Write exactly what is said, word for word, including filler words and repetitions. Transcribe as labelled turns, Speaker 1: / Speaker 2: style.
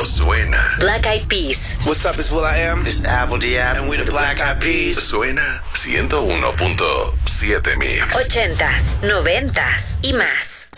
Speaker 1: suena.
Speaker 2: Black Eyed Peas.
Speaker 3: What's up, it's Will I Am.
Speaker 4: It's Apple Diab.
Speaker 3: And we the Black Eyed Peas.
Speaker 1: Suena ciento uno punto siete Mix.
Speaker 2: Ochentas, noventas y más.